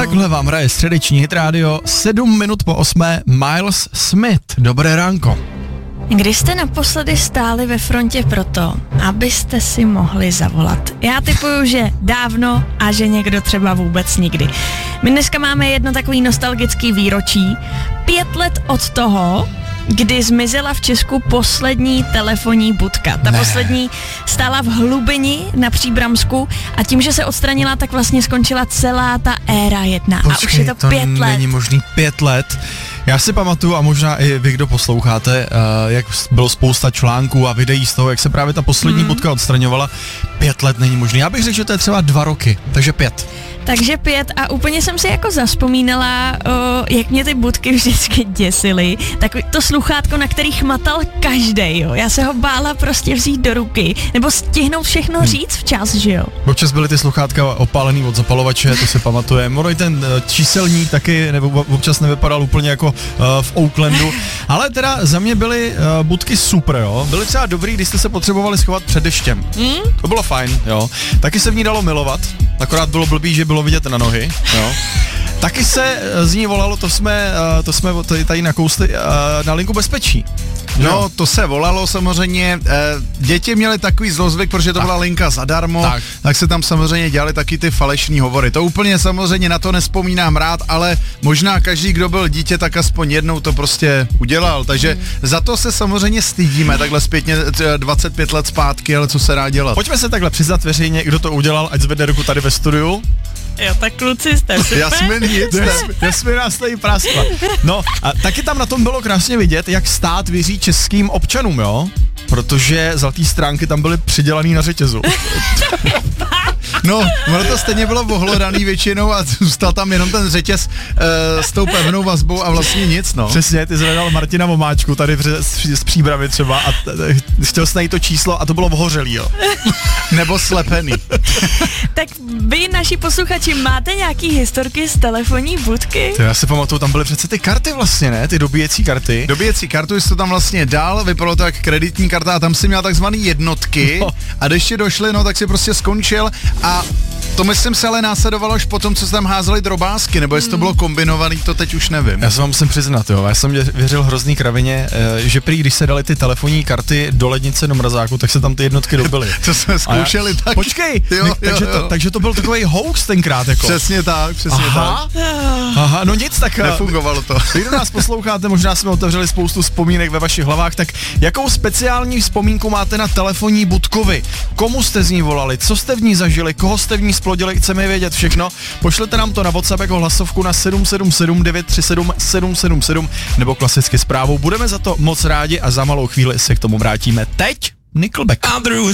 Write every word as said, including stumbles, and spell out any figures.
Takhle vám hraje středeční hit rádio, sedm minut po osmé, Miles Smith. Dobré ránko. Kdy jste naposledy stáli ve frontě proto, abyste si mohli zavolat? Já tipuju, že dávno a že někdo třeba vůbec nikdy. My dneska máme jedno takový nostalgický výročí. Pět let od toho, kdy zmizela v Česku poslední telefonní budka. Ta ne. poslední stála v Hlubini na Příbramsku a tím, že se odstranila, tak vlastně skončila celá ta éra jedna. Počkej, a už je to, to pět let. není možný pět let. Já si pamatuju, a možná i vy, kdo posloucháte, uh, jak bylo spousta článků a videí z toho, jak se právě ta poslední hmm. budka odstraňovala. Pět let není možný. Já bych řekl, že to je třeba dva roky, takže pět. Takže pět a úplně jsem si jako zazpomínala, o, jak mě ty budky vždycky děsily. Tak to sluchátko, na kterých matal každej, jo. Já se ho bála prostě vzít do ruky, nebo stihnout všechno hmm. říct včas, že jo. Občas byly ty sluchátka opálený od zapalovače, to si pamatujeme. Ono i ten uh, číselník taky nebo občas nevypadal úplně jako uh, v Oaklandu. Ale teda za mě byly uh, budky super, jo. Byly třeba dobrý, když jste se potřebovali schovat před deštěm. Hmm? To bylo fajn, jo. Taky se v ní dalo milovat, akorát bylo blbý, že bylo vidět na nohy, jo. Taky se z ní volalo, to jsme, to jsme tady nakousli, na linku bezpečí. No, jo. To se volalo samozřejmě, děti měly takový zlozvyk, protože to tak. byla linka zadarmo, tak. tak se tam samozřejmě dělali taky ty falešní hovory. To úplně samozřejmě na to nespomínám rád, ale možná každý, kdo byl dítě, tak aspoň jednou to prostě udělal, takže hmm. za to se samozřejmě stydíme, takhle zpětně dvacet pět let zpátky, ale co se dá dělat. Pojďme se takhle přiznat veřejně, kdo to udělal, ať zvedne ruku tady ve studiu. Jo, tak kluci jste super. Jasmin nic. Jasmina stojí praskla. No a taky tam na tom bylo krásně vidět, jak stát věří českým občanům, jo? Protože zlatý stránky tam byly přidělaný na řetězu. No, ono to stejně bylo ohlodaný většinou a zůstal tam jenom ten řetěz uh, s tou pevnou vazbou a vlastně nic, no. Přesně, ty zvedal Martina Vomáčku tady z Příbramy třeba a t- chtěl jsi najít to číslo a to bylo ohořelý, jo. Nebo slepený. Tak vy, naši posluchači, máte nějaký historky z telefonní budky? To já si pamatuju, tam byly přece ty karty vlastně, ne? Ty dobíjecí karty. Dobíjecí kartu jsi to tam vlastně dal, vypadalo to jak kreditní karta a tam si měl takzvaný jednotky no. a když ti došly, no tak si prostě skončil a to myslím se ale následovalo až potom, co se tam házeli drobásky, nebo jestli to bylo kombinovaný, to teď už nevím. Já se vám musím přiznat, jo, já jsem věřil hrozný kravině, že prý, když se dali ty telefonní karty do lednice, do mrazáku, tak se tam ty jednotky dobily. To jsme zkoušeli já, tak. Počkej, jo, jo, takže, jo. To, takže to byl takový hoax tenkrát, jako. Přesně tak, přesně Aha. tak. Aha, no nic, tak nefungovalo to. Vy, kdo nás posloucháte, možná jsme otevřeli spoustu vzpomínek ve vašich hlavách, tak jakou speciální vzpomínku máte na telefonní budkovi? Komu jste z ní volali? Co jste v ní zažili? Koho jste v ní splodili? Chceme vědět všechno. Pošlete nám to na WhatsApp jako hlasovku na sedm sedm sedm devět tři sedm sedm sedm sedm nebo klasicky zprávou. Budeme za to moc rádi a za malou chvíli se k tomu vrátíme. Teď Nickelback.